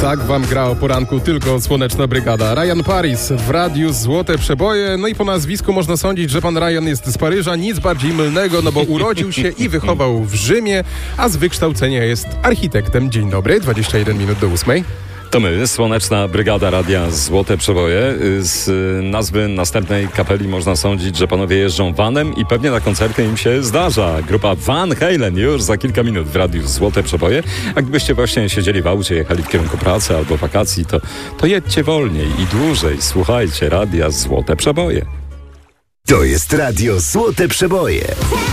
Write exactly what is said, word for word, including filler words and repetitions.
Tak wam gra o poranku tylko Słoneczna Brygada. Ryan Paris w radiu Złote Przeboje. No i po nazwisku można sądzić, że pan Ryan jest z Paryża. Nic bardziej mylnego, no bo urodził się i wychował w Rzymie, a z wykształcenia jest architektem. Dzień dobry, dwadzieścia jeden minut do ósmej. To my, Słoneczna Brygada Radia Złote Przeboje. Z nazwy następnej kapeli można sądzić, że panowie jeżdżą vanem i pewnie na koncerty im się zdarza. Grupa Van Halen już za kilka minut w Radiu Złote Przeboje. A gdybyście właśnie siedzieli w aucie, jechali w kierunku pracy albo wakacji, to, to jedźcie wolniej i dłużej. Słuchajcie Radia Złote Przeboje. To jest Radio Złote Przeboje.